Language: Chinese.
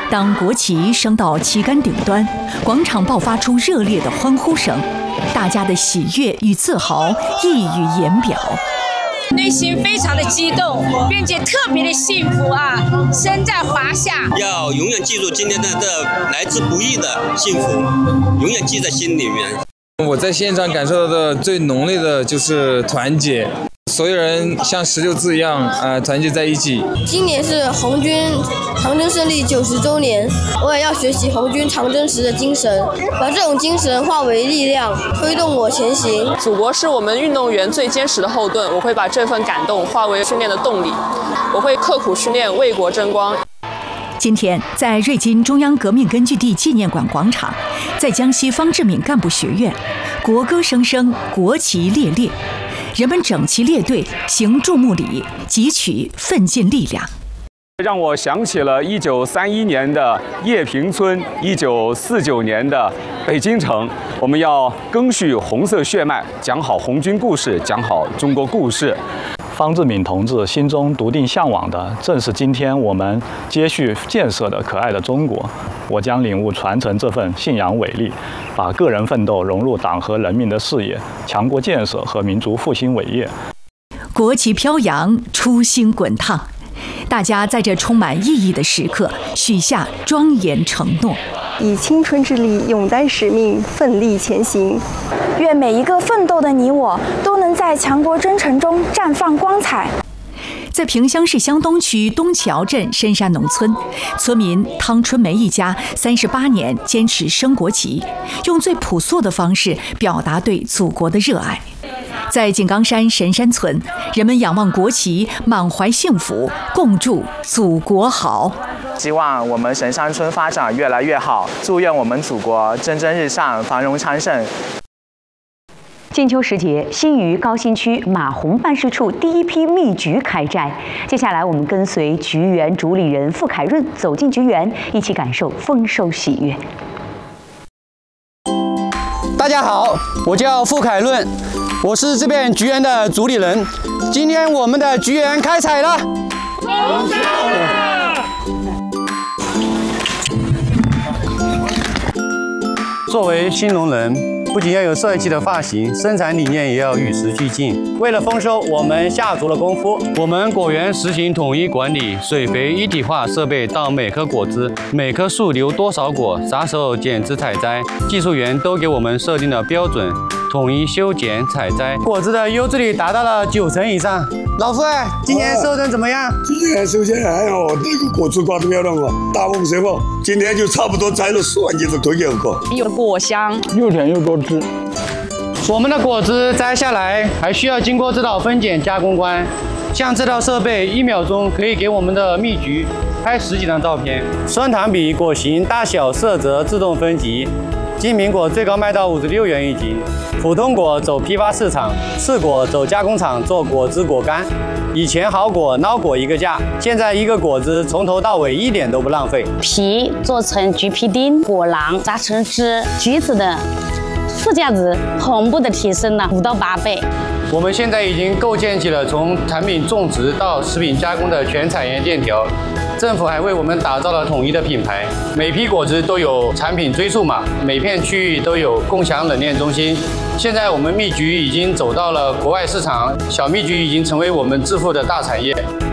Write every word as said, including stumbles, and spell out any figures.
当国旗升到旗杆顶端，广场爆发出热烈的欢呼声，大家的喜悦与自豪溢于言表。 内心非常的激动，并且特别的幸福啊！身在华夏， 要永远记住今天的这来之不易的幸福，永远记在心里面。 我在现场感受到的最浓烈的就是团结。所有人像十六字一样，呃，团结在一起。 今年是红军长征胜利九十周年，我也要学习红军长征时的精神，把这种精神化为力量，推动我前行。 祖国是我们运动员最坚实的后盾，我会把这份感动化为训练的动力，我会刻苦训练，为国争光。 今天，在瑞金中央革命根据地纪念馆广场，在江西方志敏干部学院，国歌声声，国旗猎猎。人们整齐列队，行注目礼，汲取奋进力量。 让我想起了一九三一年的叶平村，一九四九年的北京城。我们要赓续红色血脉，讲好红军故事，讲好中国故事。 方志敏同志心中笃定向往的，正是今天我们接续建设的可爱的中国。我将领悟传承这份信仰伟力，把个人奋斗融入党和人民的事业，强国建设和民族复兴伟业。 国旗飘扬，初心滚烫，大家在这充满意义的时刻许下庄严承诺， 以青春之力勇担使命，奋力前行。 愿每一个奋斗的你我都能在强国征程中绽放光彩。 在萍乡市乡东区东桥镇深山农村，村民汤春梅一家三十八年坚持升国旗，用最朴素的方式表达对祖国的热爱。在井冈山神山村，人们仰望国旗，满怀幸福，共祝祖国好。 希望我们神山村发展越来越好，祝愿我们祖国蒸蒸日上，繁荣昌盛。 金秋时节，新余高新区马洪办事处第一批蜜橘开摘。接下来，我们跟随菊园主理人傅凯润走进菊园，一起感受丰收喜悦。 大家好，我叫傅凯润，我是这边菊园的主理人。今天我们的菊园开采了，丰收了！作为新农人，不仅要有帅气的发型，生产理念也要与时俱进。为了丰收，我们下足了功夫。我们果园实行统一管理，水肥一体化设备到每颗果子、每棵树留多少果，啥时候剪枝采摘，技术员都给我们设定了标准，统一修剪采摘，果子的优质率达到了九成以上。老傅，今年收成怎么样？ 今年收成还好，这个果子挂得漂亮哦，大丰收哦。今天就差不多摘了四万斤的推给我， 有果香， 又甜又多汁。我们的果子摘下来还需要经过这道分拣加工关，像这套设备，一秒钟可以给我们的蜜橘拍十几张照片。酸糖比、果形、大小、色泽自动分级。金苹果最高卖到五十六元一斤，普通果走批发市场，次果走加工厂做果汁果干。以前好果孬果一个价，现在一个果子从头到尾一点都不浪费。 皮做成橘皮丁，果囊榨成汁，橘子的附加值同步的提升了五到八倍。 我们现在已经构建起了从产品种植到食品加工的全产业链条。政府还为我们打造了统一的品牌，每批果子都有产品追溯码，每片区域都有共享冷链中心。现在我们蜜橘已经走到了国外市场，小蜜橘已经成为我们致富的大产业。